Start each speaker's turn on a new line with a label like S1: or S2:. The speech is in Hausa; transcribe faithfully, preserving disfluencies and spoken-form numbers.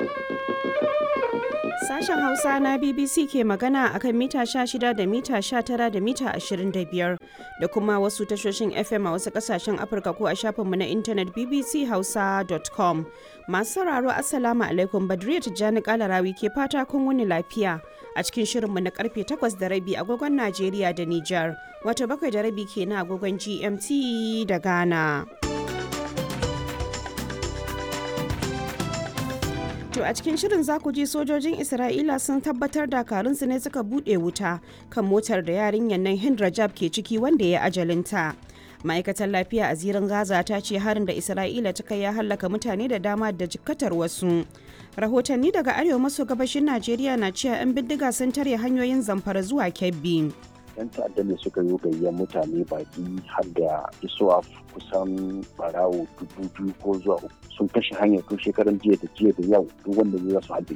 S1: Sashen Hausa na B B C ke magana akan mita shida da mita tara da mita ashirin da biyar da kuma wasu tashoshin F M a wasu kasashen Afirka ko a shafinmu na intanet b b c hausa dot com. Masu sauraro Assalamu alaikum, Badriya Tijjani Kalarawi ke fata kun wuni lafiya a cikin shirinmu na karfe takwas da rabi agogon Najeriya da Nijar, wato bakwai da rabi kenan agogon G M T da Ghana. To a cikin shirin za ku ji sojojin Isra'ila sun tabbatar dakarunsu ne suka buɗe wuta kan motar da yarinyar nan Hind Rajab ke ciki wanda ya ajalinta. Ma'aikatar lafiya a zirin Gaza ta ce harin da Isra'ila ta kai ya hallaka mutane da dama da jikkatar wasu. Rahotanni daga arewa maso gabashin Najeriya na cewa 'yan bindiga sun tare hanyoyin Zamfara zuwa Kebbi.
S2: yan ta'adda ne suka yi gayyar mutane baki har da isuwa kusan barawo dubu biyu ko zuwa uku sun kashe hanyar tun shekaran jiya da jiya da yau duk wanda ya su halbe.